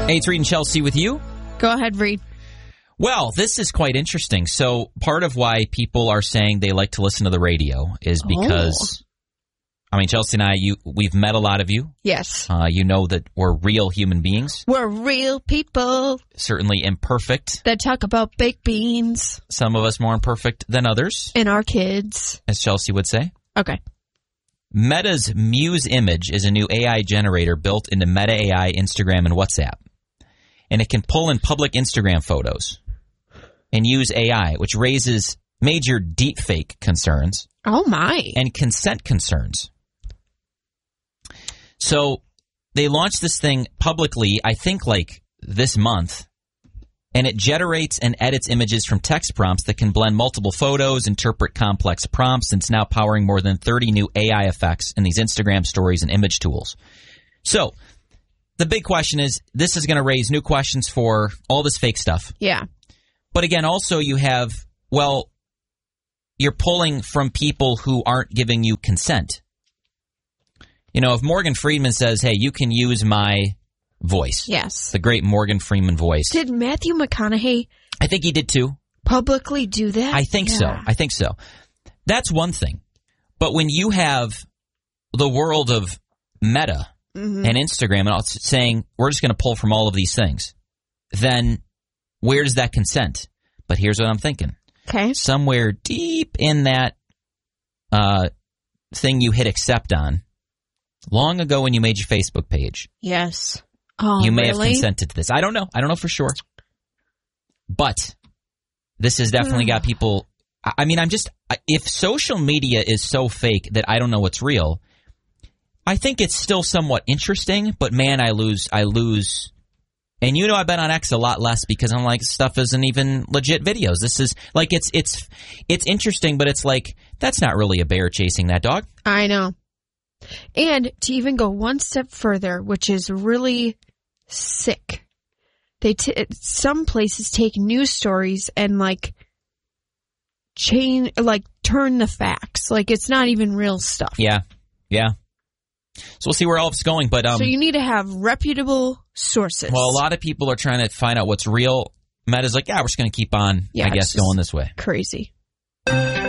Hey, it's Reed and Chelsea with you. Go ahead, Reed. Well, this is quite interesting. So part of why people are saying they like to listen to the radio is because, Chelsea and I, we've met a lot of you. Yes. You know that we're real human beings. We're real people. Certainly imperfect. That talk about baked beans. Some of us more imperfect than others. And our kids. As Chelsea would say. Okay. Meta's Muse Image is a new AI generator built into Meta AI, Instagram, and WhatsApp. And it can pull in public Instagram photos and use AI, which raises major deepfake concerns. Oh, my. And consent concerns. So they launched this thing publicly, I think, like this month. And it generates and edits images from text prompts that can blend multiple photos, interpret complex prompts, and it's now powering more than 30 new AI effects in these Instagram stories and image tools. So the big question is, this is going to raise new questions for all this fake stuff. Yeah. But again, also you have, well, you're pulling from people who aren't giving you consent. You know, if Morgan Freeman says, hey, you can use my voice. Yes. The great Morgan Freeman voice. Did Matthew McConaughey I think he did too. Publicly do that? I think so. I think so. That's one thing. But when you have the world of Meta and Instagram and all saying, we're just going to pull from all of these things, then where does that consent? But here's what I'm thinking. Okay. Somewhere deep in that thing you hit accept on, long ago when you made your Facebook page. Yes. Oh, you may really? have consented to this. I don't know. I don't know for sure. But this has definitely got people. I mean, if social media is so fake that I don't know what's real, I think it's still somewhat interesting. But man, I lose. And you know, I've been on X a lot less because I'm like, stuff isn't even legit videos. This is like, it's interesting, but it's like, that's not really a bear chasing that dog. I know. And to even go one step further, which is really sick, some places take news stories and turn the facts. Like, it's not even real stuff. Yeah. So we'll see where all of it's going. But so you need to have reputable sources. Well, a lot of people are trying to find out what's real. Meta's like, yeah, we're just going to keep on, I guess, going this way. Crazy.